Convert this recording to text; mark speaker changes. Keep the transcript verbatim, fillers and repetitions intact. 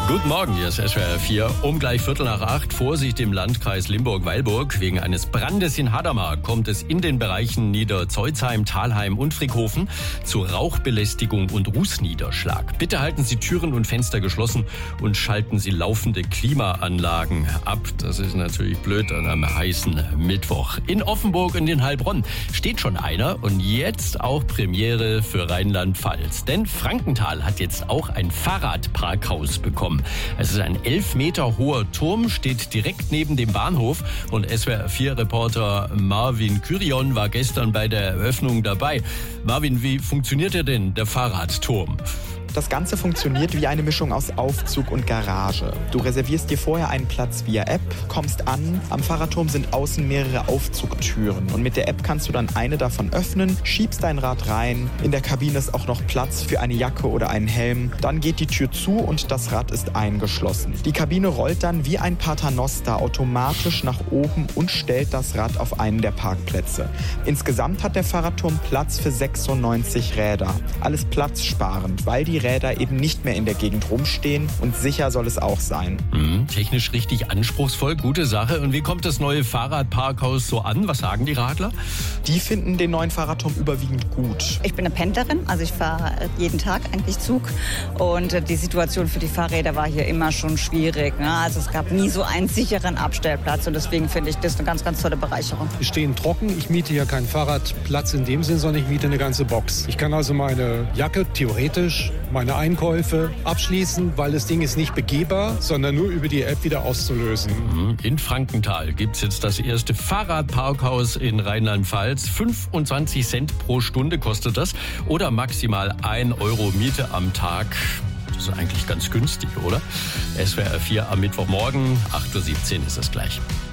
Speaker 1: Guten Morgen, hier ist S W R vier. Um gleich Viertel nach acht. Vorsicht im Landkreis Limburg-Weilburg. Wegen eines Brandes in Hadamar kommt es in den Bereichen Niederzeuzheim, Thalheim und Frickhofen zu Rauchbelästigung und Rußniederschlag. Bitte halten Sie Türen und Fenster geschlossen und schalten Sie laufende Klimaanlagen ab. Das ist natürlich blöd an einem heißen Mittwoch. In Offenburg und in Heilbronn steht schon einer und jetzt auch Premiere für Rheinland-Pfalz. Denn Frankenthal hat jetzt auch ein Fahrradparkhaus bekommen. Es ist ein elf Meter hoher Turm, steht direkt neben dem Bahnhof und S W R vier Reporter Marvin Kyrion war gestern bei der Eröffnung dabei. Marvin, wie funktioniert der denn, der Fahrradturm?
Speaker 2: Das Ganze funktioniert wie eine Mischung aus Aufzug und Garage. Du reservierst dir vorher einen Platz via App, kommst an. Am Fahrradturm sind außen mehrere Aufzugtüren. Und mit der App kannst du dann eine davon öffnen, schiebst dein Rad rein. In der Kabine ist auch noch Platz für eine Jacke oder einen Helm. Dann geht die Tür zu und das Rad ist eingeschlossen. Die Kabine rollt dann wie ein Paternoster automatisch nach oben und stellt das Rad auf einen der Parkplätze. Insgesamt hat der Fahrradturm Platz für sechsundneunzig Räder. Alles platzsparend, weil die Räder eben nicht mehr in der Gegend rumstehen und sicher soll es auch sein.
Speaker 1: Mhm, technisch richtig anspruchsvoll, gute Sache. Und wie kommt das neue Fahrradparkhaus so an? Was sagen die Radler?
Speaker 2: Die finden den neuen Fahrradturm überwiegend gut.
Speaker 3: Ich bin eine Pendlerin, also ich fahre jeden Tag eigentlich Zug und die Situation für die Fahrräder war hier immer schon schwierig. Ne? Also es gab nie so einen sicheren Abstellplatz und deswegen finde ich das eine ganz, ganz tolle Bereicherung.
Speaker 4: Wir stehen trocken, ich miete ja keinen Fahrradplatz in dem Sinn, sondern ich miete eine ganze Box. Ich kann also meine Jacke theoretisch, meine Einkäufe abschließen, weil das Ding ist nicht begehbar, sondern nur über die App wieder auszulösen.
Speaker 1: In Frankenthal gibt es jetzt das erste Fahrradparkhaus in Rheinland-Pfalz. fünfundzwanzig Cent pro Stunde kostet das oder maximal ein Euro Miete am Tag. Das ist eigentlich ganz günstig, oder? S W R vier am Mittwochmorgen, acht Uhr siebzehn ist es gleich.